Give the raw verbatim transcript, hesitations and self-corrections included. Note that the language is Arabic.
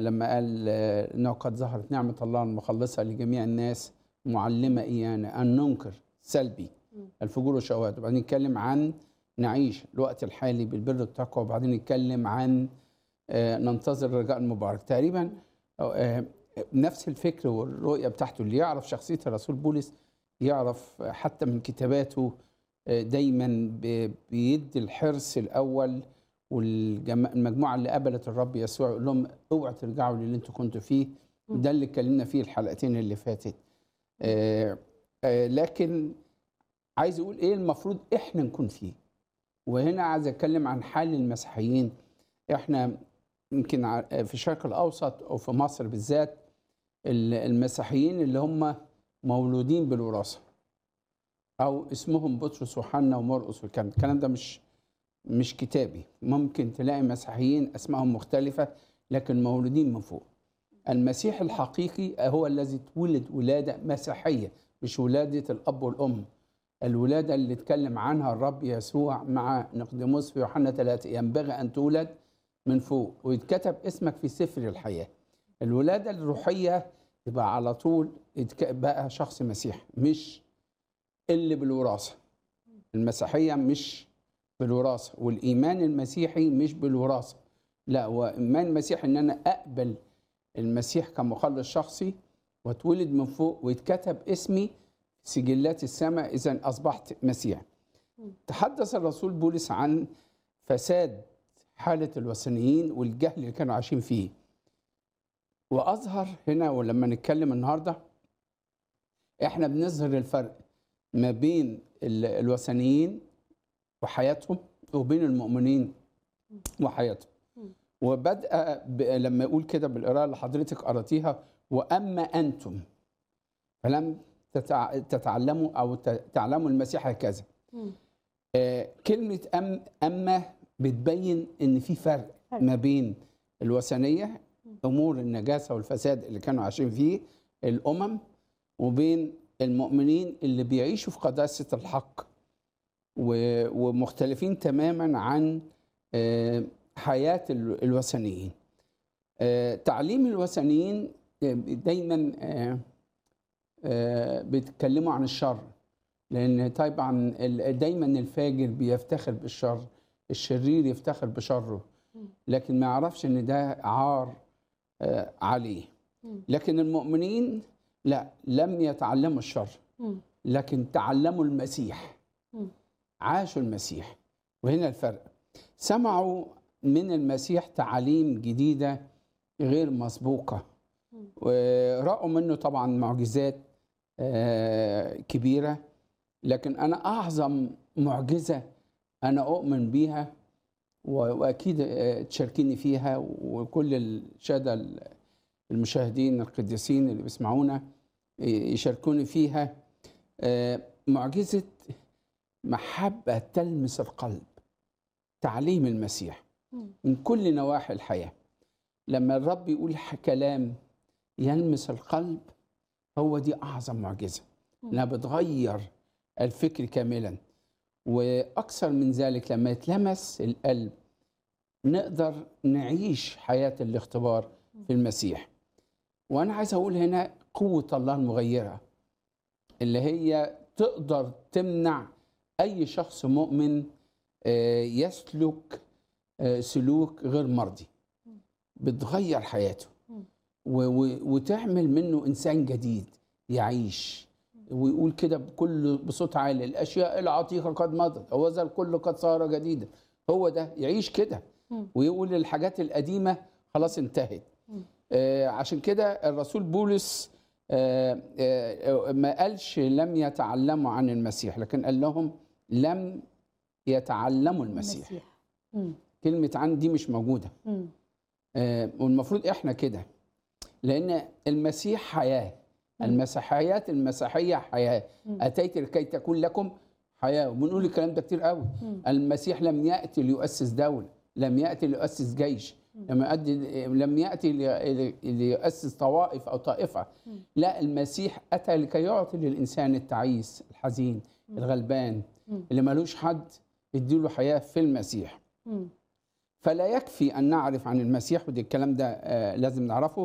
لما قال آه، انه قد ظهرت نعمه الله المخلصه لجميع الناس معلمه ايانا ان ننكر سلبي مم. الفجور والشهوات، وبعدين نتكلم عن نعيش الوقت الحالي بالبر والتقوى، وبعدين نتكلم عن آه، ننتظر الرجاء المبارك. تقريبا آه، نفس الفكر والرؤيه بتاعته. اللي يعرف شخصيه الرسول بولس يعرف حتى من كتاباته آه، دايما ب- بيدي الحرص الاول، والمجموعه اللي قبلت الرب يسوع يقول لهم اوعوا ترجعوا للي انتوا كنتوا فيه. مم. ده اللي اتكلمنا فيه الحلقتين اللي فاتت. آه، آه، لكن عايز اقول ايه المفروض احنا نكون فيه. وهنا عايز اتكلم عن حال المسيحيين. احنا يمكن ع- في الشرق الاوسط او في مصر بالذات ال- المسيحيين اللي هم مولودين بالوراثه، او اسمهم بطرس وحنا ومرقس والكلام الكلام ده مش مش كتابي. ممكن تلاقي مسيحيين اسمائهم مختلفه لكن مولودين من فوق. المسيح الحقيقي هو الذي اتولد ولاده مسيحيه، مش ولاده الاب والام. الولاده اللي اتكلم عنها الرب يسوع مع نقدموس في يوحنا ثلاثة، ينبغي ان تولد من فوق ويتكتب اسمك في سفر الحياه. الولاده الروحيه يبقى على طول يتك- بقى شخص مسيحي، مش اللي بالوراثه. المسيحيه مش بالوراثه، والايمان المسيحي مش بالوراثه. لا، هو ايمان المسيح ان انا اقبل المسيح كمخلص شخصي واتولد من فوق ويتكتب اسمي في سجلات السماء، اذا اصبحت مسيح. تحدث الرسول بولس عن فساد حاله الوثنيين والجهل اللي كانوا عايشين فيه، واظهر هنا. ولما نتكلم النهارده احنا بنظهر الفرق ما بين ال- الوثنيين وحياتهم وبين المؤمنين وحياتهم. وبدأ ب- لما يقول كده بالقراءة اللي حضرتك قرأتيها، وأما أنتم فلم تتع- تتعلموا أو ت- تعلموا المسيح هكذا. مم. آه، كلمة أم أما بتبين إن في فرق فرق. ما بين الوثنية، أمور النجاسة والفساد اللي كانوا عايشين فيه الأمم، وبين المؤمنين اللي بيعيشوا في قداسة الحق و- ومختلفين تماما عن آه، حياة ال- الوثنيين. آه، تعليم الوثنيين آه، دايما آه، آه، بيتكلموا عن الشر، لأن طبعا ال- دايما الفاجر بيفتخر بالشر، الشرير يفتخر بشره، لكن ما يعرفش ان ده عار آه، عليه. مم. لكن المؤمنين لا، لم يتعلموا الشر مم. لكن تعلموا المسيح، مم. عاشوا المسيح. وهنا الفرق. سمعوا من المسيح تعاليم جديدة غير مسبوقة، ورأوا منه طبعا معجزات آه، كبيرة. لكن أنا أعظم معجزة أنا أؤمن بيها و- وأكيد آه، تشاركيني فيها، وكل الشهداء المشاهدين القديسين اللي بيسمعونا يشاركوني فيها، آه، معجزة محبة تلمس القلب. تعليم المسيح مم. من كل نواحي الحياة. لما الرب يقول ح- كلام يلمس القلب، هو دي أعظم معجزة، إنها بتغير الفكر كاملا. وأكثر من ذلك لما يتلمس القلب نقدر نعيش حياة الاختبار في المسيح. وأنا عايز أقول هنا قوة الله المغيرة اللي هي تقدر تمنع أي شخص مؤمن آه، يسلك آه، سلوك غير مرضي. بتغير حياته و- و- وتعمل منه إنسان جديد يعيش ويقول كده بكل بصوت عالي الأشياء العتيقة قد مضت وذا الكل قد صار جديدا. هو ده يعيش كده ويقول الحاجات القديمة خلاص انتهت. آه، عشان كده الرسول بولس آه، آه، ما قالش لم يتعلموا عن المسيح، لكن قال لهم لم يتعلموا المسيح. المسيح. مم. كلمة عن دي مش موجودة. مم. آه، والمفروض احنا كده، لأن المسيح حياة. المسيحيات المسيحية حياة. أتيت لكي تكون لكم حياة. وبنقول الكلام ده كتير قوي. المسيح لم يأتي ليؤسس دولة، لم يأتي ليؤسس جيش، لم يأتي لم يأتي لي- ليؤسس طوائف أو طائفة. لا، المسيح أتى لكي يعطي للإنسان التعيس الحزين الغلبان اللي ملوش حد يديله حياة في المسيح. مم. فلا يكفي ان نعرف عن المسيح، ودي الكلام ده آه، لازم نعرفه.